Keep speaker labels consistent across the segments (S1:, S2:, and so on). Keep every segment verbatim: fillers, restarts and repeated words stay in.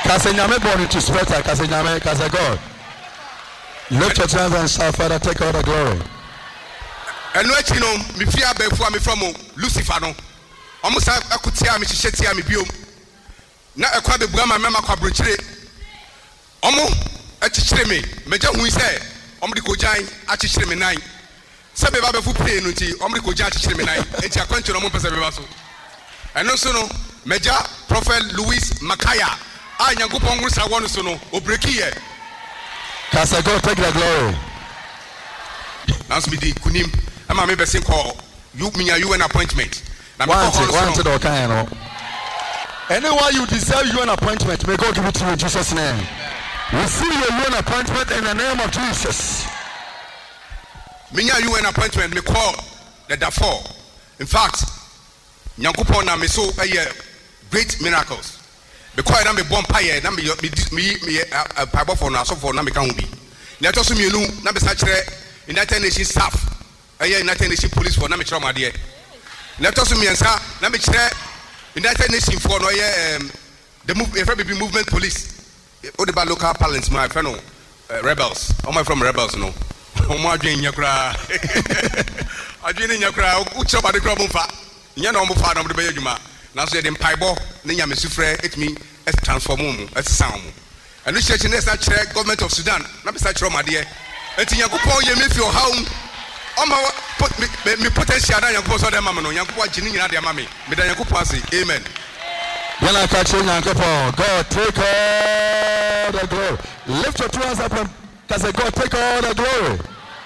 S1: Kasenyame born into spectre. Kasenyame, Kase God. Lift your hands and shout, Father, take all the glory.
S2: And no chino, me fear before me from Lucifer. No, almost I could tear me, she tear me biom. Now I quite the Brahma Mamma Cabrichere. Omo, a chichime, Major who say, Omrico Giant, a chichime nine. Sabe Baba fu pay no ti, Omrico Giant chichime nine, and Tia Quentin Omon Pesabaso. And also no, Major Prophet Louis Makaya, I Yankupon Rusa Wanusono, Obrekie.
S1: Kase God, take the glory.
S2: Now, me the Kunim. I'm a member call you mean you an appointment.
S1: One to the kind. Anyone you deserve you an appointment, may God give it to you in Jesus' name. Receive you an appointment in the name of Jesus.
S2: Me you an appointment, me call the Darfur. In fact, Nyankupon me so a great miracles. Because I'm a bomb pie, and I'm me me a pipe for now, so for Namikaumbi. Let us me know, number such United Nations staff. I United Nations police for Namichra Madia. Let us me answer Namichra United Nations for no the move F B movement police. What about local parents, my friend? Rebels. Oh my from rebels no. Oh my dream yakra. I dream in yakra. Ucha by the crabumfa. Yana Mufa of the Bayjuma. Now say them piebo, Nia Missufre, it me as transform as sound. And research in this government of Sudan, Namisachra Madia. And Yakupo, you make your home. I'm put me potential and Yakupo, the mamma, Yakupo, Jinin, and their mammy. But Yakupo, amen.
S1: When I catch you, Yakupo, God, take all the glory. Lift your two hands up and say, God, take all the glory.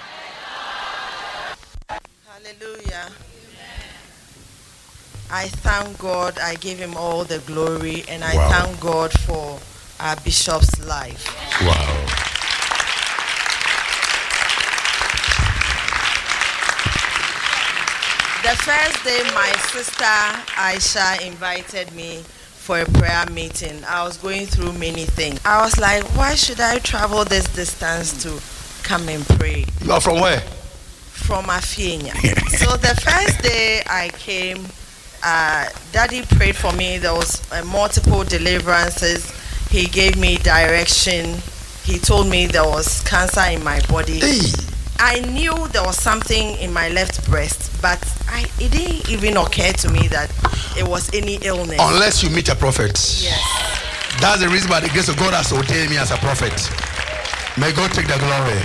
S3: Hallelujah. I thank God, I give him all the glory, and I wow. thank God for our bishop's life.
S1: Wow.
S3: The first day my sister Aisha invited me for a prayer meeting, I was going through many things. I was like, why should I travel this distance to come and pray?
S1: You are from where?
S3: From Afienya. So the first day I came, uh, Daddy prayed for me. There was uh, multiple deliverances. He gave me direction. He told me there was cancer in my body.
S1: Hey.
S3: I knew there was something in my left breast, but I, it didn't even occur to me that it was any illness.
S1: Unless you meet a prophet.
S3: Yes.
S1: That's the reason why the grace of God has ordained me as a prophet. May God take the glory.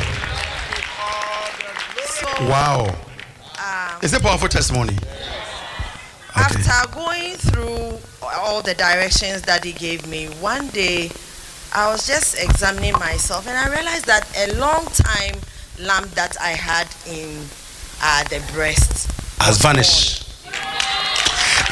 S3: So,
S1: wow.
S3: Um,
S1: it's a powerful testimony.
S3: After okay. going through all the directions that he gave me, one day I was just examining myself and I realized that a long time lump that I had in uh, the breast
S1: has vanished.